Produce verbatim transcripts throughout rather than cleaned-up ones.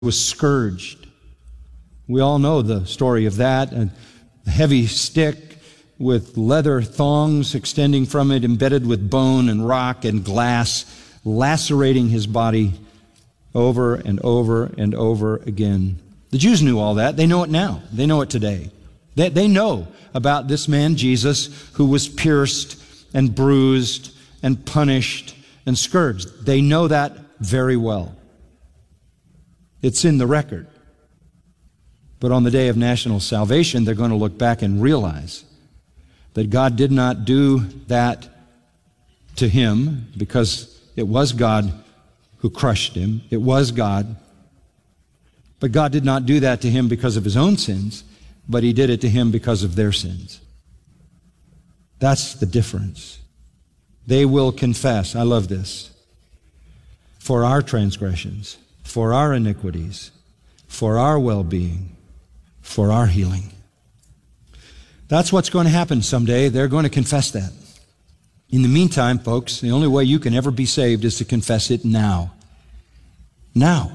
was scourged. We all know the story of that. A heavy stick with leather thongs extending from it, embedded with bone and rock and glass, lacerating his body over and over and over again. The Jews knew all that. They know it now. They know it today. They, they know about this man, Jesus, who was pierced and bruised and punished and scourged. They know that very well. It's in the record. But on the day of national salvation, they're going to look back and realize that God did not do that to him because it was God who crushed him. It was God. But God did not do that to him because of his own sins, but he did it to him because of their sins. That's the difference. They will confess, I love this, for our transgressions, for our iniquities, for our well-being, for our healing. That's what's going to happen someday. They're going to confess that. In the meantime, folks, the only way you can ever be saved is to confess it now. Now.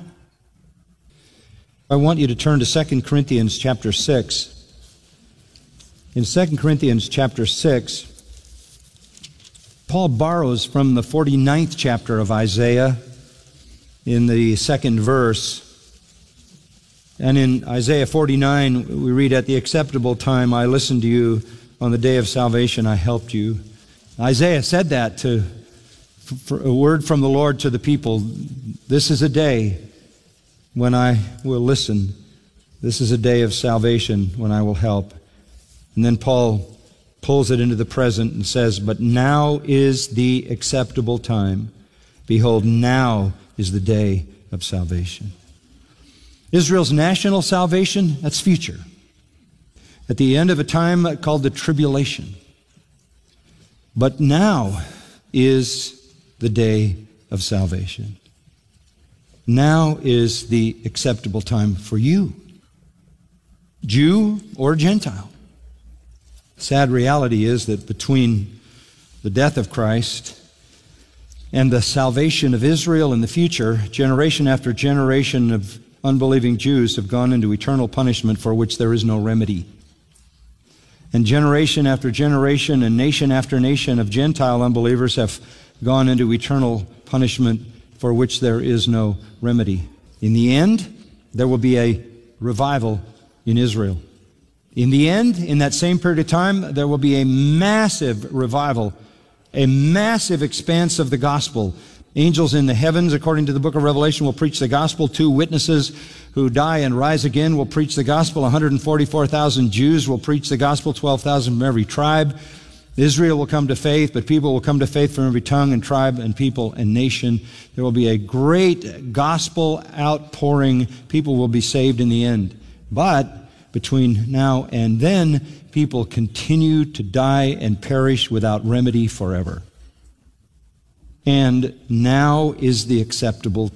I want you to turn to Second Corinthians chapter six. In Second Corinthians chapter six, Paul borrows from the forty-ninth chapter of Isaiah in the second verse. And in Isaiah forty-nine, we read, "At the acceptable time I listened to you. On the day of salvation I helped you." Isaiah said that to for a word from the Lord to the people. This is a day when I will listen. This is a day of salvation when I will help. And then Paul pulls it into the present and says, "But now is the acceptable time. Behold, now is the day of salvation." Israel's national salvation, that's future. At the end of a time called the tribulation. But now is the day of salvation. Now is the acceptable time for you, Jew or Gentile. Sad reality is that between the death of Christ and the salvation of Israel in the future, generation after generation of unbelieving Jews have gone into eternal punishment for which there is no remedy. And generation after generation and nation after nation of Gentile unbelievers have gone into eternal punishment for which there is no remedy. In the end, there will be a revival in Israel. In the end, in that same period of time, there will be a massive revival, a massive expanse of the gospel. Angels in the heavens, according to the book of Revelation, will preach the gospel. Two witnesses who die and rise again will preach the gospel. one hundred forty-four thousand Jews will preach the gospel, twelve thousand from every tribe. Israel will come to faith, but people will come to faith from every tongue and tribe and people and nation. There will be a great gospel outpouring. People will be saved in the end. But between now and then, people continue to die and perish without remedy forever. And now is the acceptable